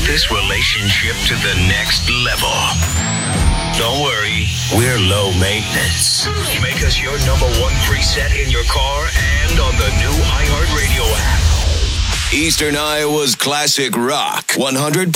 this relationship to the next level. Don't worry, we're low maintenance. Make us your number one preset in your car and on the new iHeartRadio app. Eastern Iowa's classic rock, 100.9